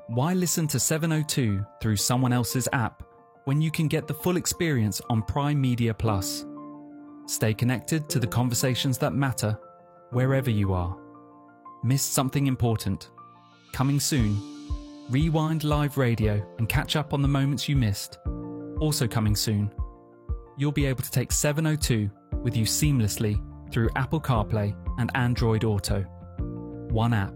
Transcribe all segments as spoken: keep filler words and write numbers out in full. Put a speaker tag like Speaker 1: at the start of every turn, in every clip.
Speaker 1: Why listen to seven oh two through someone else's app when you can get the full experience on Prime Media Plus? Stay connected to the conversations that matter wherever you are. Missed something important? Coming soon. Rewind live radio and catch up on the moments you missed. Also coming soon. You'll be able to take seven oh two with you seamlessly through Apple CarPlay and Android Auto. One app,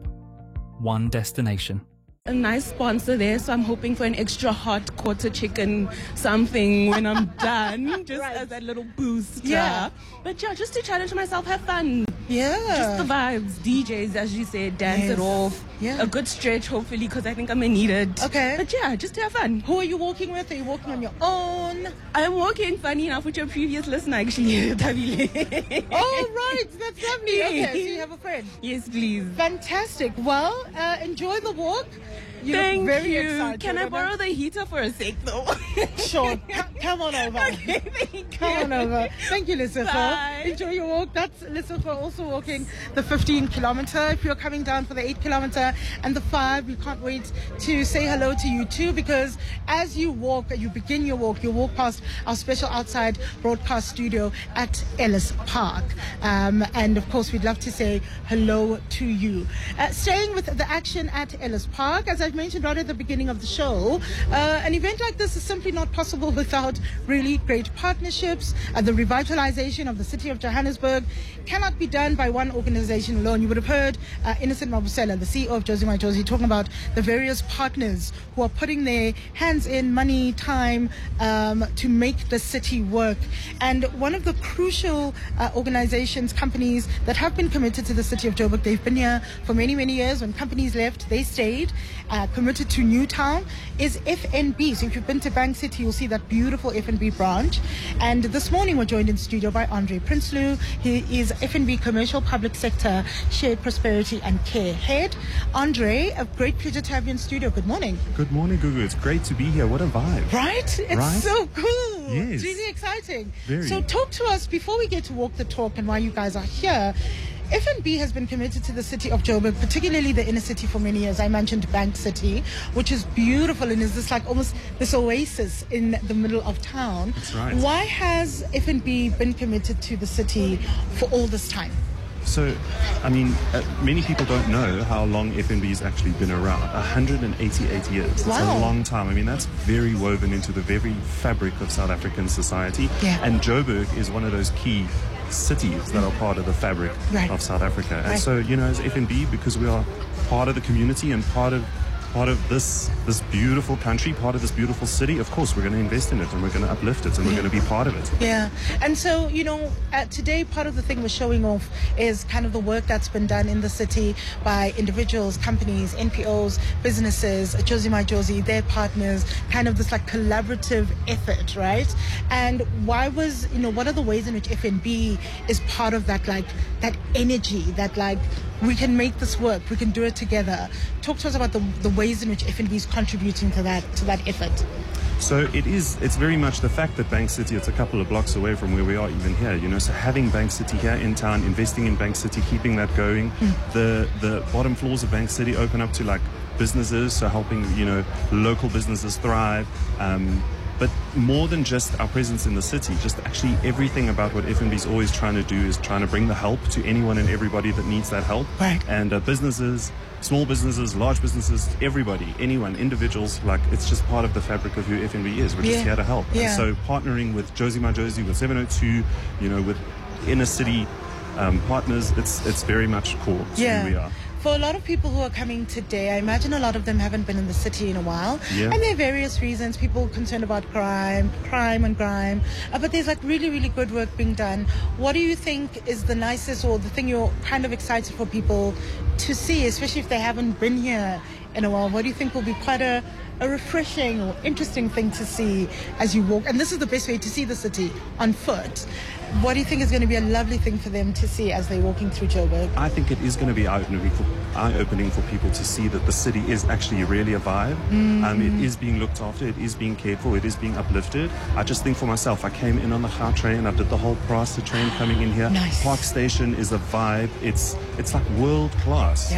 Speaker 1: one destination.
Speaker 2: A nice sponsor there, so I'm hoping for an extra hot quarter chicken something when I'm done, just right. as a little boost.
Speaker 3: Yeah.
Speaker 2: But yeah, just to challenge myself, have fun.
Speaker 3: Yeah.
Speaker 2: Just the vibes, D Js, as you said, dance
Speaker 3: yes.
Speaker 2: it off.
Speaker 3: Yeah.
Speaker 2: A good stretch, hopefully, because I think I'm going to need it.
Speaker 3: Okay.
Speaker 2: But yeah, just to have fun.
Speaker 3: Who are you walking with? Are you walking on your own?
Speaker 2: I'm walking, funny enough, with your previous listener, actually, Tabile.
Speaker 3: Oh, right. That's lovely. Okay, so you have a friend.
Speaker 2: Yes, please.
Speaker 3: Fantastic. Well, uh, enjoy the walk. You
Speaker 2: Thank
Speaker 3: look very
Speaker 2: you.
Speaker 3: excited.
Speaker 2: Can I borrow the heater for a sec, though?
Speaker 3: Sure. C- come on over.
Speaker 2: Okay, thank you.
Speaker 3: Come on over. Thank you, Lucifer.
Speaker 2: Bye.
Speaker 3: Enjoy your walk. That's Lucifer also walking the fifteen kilometer. If you're coming down for the eight kilometer and the five, we can't wait to say hello to you too, because as you walk, you begin your walk, you walk past our special outside broadcast studio at Ellis Park. Um, and of course, we'd love to say hello to you. Uh, staying with the action at Ellis Park, as I've mentioned right at the beginning of the show, uh, an event like this is simply not possible without really great partnerships. Uh, the revitalization of the city of Johannesburg cannot be done by one organization alone. You would have heard uh, Innocent Mabusela, the C E O of Jozi My Jozi, talking about the various partners who are putting their hands in, money, time, um, to make the city work. And one of the crucial uh, organizations, companies that have been committed to the city of Joburg, they've been here for many, many years. When companies left, they stayed, uh, committed to Newtown, is F N B. So if you've been to Bank City, you'll see that beautiful F N B branch. And this morning we're joined in studio by Andre Prinsloo. He is F N B Commercial Public Sector Shared Prosperity and Care Head. Andre, a great pleasure to have you in studio. Good morning.
Speaker 4: Good morning, Gugu. It's great to be here. What a vibe.
Speaker 3: Right? It's
Speaker 4: right?
Speaker 3: so cool.
Speaker 4: Yes.
Speaker 3: It's really exciting.
Speaker 4: Very.
Speaker 3: So talk to us, before we get to walk the talk and why you guys are here. F N B has been committed to the city of Joburg, particularly the inner city, for many years. I mentioned Bank City, which is beautiful and is this like almost this oasis in the middle of town.
Speaker 4: That's right.
Speaker 3: Why has F N B been committed to the city for all this time?
Speaker 4: So, I mean, uh, many people don't know how long F N B has actually been around. one hundred eighty-eight years. It's
Speaker 3: Wow.
Speaker 4: a long time. I mean, that's very woven into the very fabric of South African society.
Speaker 3: Yeah.
Speaker 4: And Joburg is one of those key cities that are part of the fabric
Speaker 3: Right.
Speaker 4: of South Africa. And
Speaker 3: Right.
Speaker 4: so, you know, as F N B, because we are part of the community and part of part of this this beautiful country, part of this beautiful city, of course, we're going to invest in it and we're going to uplift it and we're going to be part of it.
Speaker 3: Yeah. And so, you know, uh, today part of the thing we're showing off is kind of the work that's been done in the city by individuals, companies, N P Os, businesses, Jozi My Jozi, their partners, kind of this like collaborative effort, right? And why was, you know, what are the ways in which F N B is part of that, like, that energy, that like, we can make this work, we can do it together. Talk to us about the, the ways in which F N B is contributing to that to that effort.
Speaker 4: So it is, it's very much the fact that Bank City, it's a couple of blocks away from where we are even here, you know, so having Bank City here in town, investing in Bank City, keeping that going, mm. the the bottom floors of Bank City open up to like businesses, so helping, you know, local businesses thrive. Um, But more than just our presence in the city, just actually everything about what F N B is always trying to do is trying to bring the help to anyone and everybody that needs that help.
Speaker 3: Right.
Speaker 4: And uh, businesses, small businesses, large businesses, everybody, anyone, individuals, like it's just part of the fabric of who F N B is. We're
Speaker 3: Yeah.
Speaker 4: just here to help.
Speaker 3: Yeah.
Speaker 4: And so partnering with Jozi My Jozi, with seven oh two, you know, with inner city um, partners, it's it's very much core to
Speaker 3: Yeah.
Speaker 4: who we are.
Speaker 3: For a lot of people who are coming today, I imagine a lot of them haven't been in the city in a while.
Speaker 4: Yeah.
Speaker 3: And there are various reasons. People concerned about crime, crime and grime. Uh, but there's like really, really good work being done. What do you think is the nicest or the thing you're kind of excited for people to see, especially if they haven't been here in a while? What do you think will be quite a, a refreshing or interesting thing to see as you walk? And this is the best way to see the city, on foot. What do you think is going to be a lovely thing for them to see as they're walking through Joburg?
Speaker 4: I think it is going to be eye-opening for, eye-opening for people to see that the city is actually really a vibe. Mm. Um, it is being looked after, it is being cared for, it is being uplifted. I just think for myself, I came in on the Gau train, I did the whole Prasa train coming in here.
Speaker 3: Nice.
Speaker 4: Park Station is a vibe. It's it's like world class.
Speaker 3: Yeah.